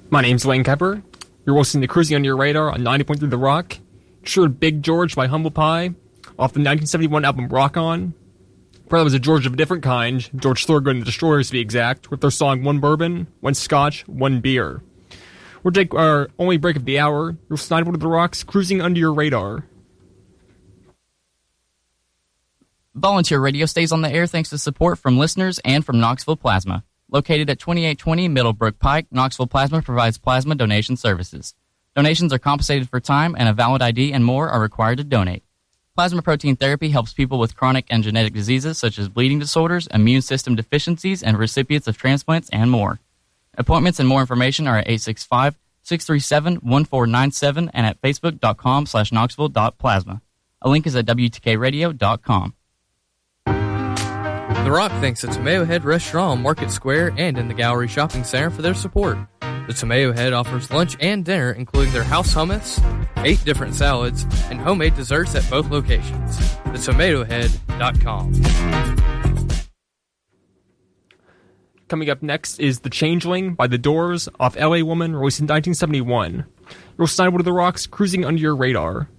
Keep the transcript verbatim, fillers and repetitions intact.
My name's Lane Kepper. You're listening to Cruising Under Your Radar on ninety point three The Rock. Featured Big George by Humble Pie off the nineteen seventy-one album Rock On. Probably was a George of a different kind, George Thorogood and the Destroyers to be exact, with their song One Bourbon, One Scotch, One Beer. We'll take our only break of the hour. You're listening to The Rock's Cruising Under Your Radar. Volunteer Radio stays on the air thanks to support from listeners and from Knoxville Plasma. Located at twenty-eight twenty Middlebrook Pike, Knoxville Plasma provides plasma donation services. Donations are compensated for time, and a valid I D and more are required to donate. Plasma protein therapy helps people with chronic and genetic diseases such as bleeding disorders, immune system deficiencies, and recipients of transplants and more. Appointments and more information are at eight six five, six three seven, one four nine seven and at facebook.com slash knoxville.plasma. A link is at w t k radio dot com. The Rock thanks the Tomato Head Restaurant on Market Square and in the Gallery Shopping Center for their support. The Tomato Head offers lunch and dinner, including their house hummus, eight different salads, and homemade desserts at both locations. the tomato head dot com. Coming up next is The Changeling by The Doors off L A Woman, released in nineteen seventy-one. You're listening to The Rock's Cruising Under Your Radar.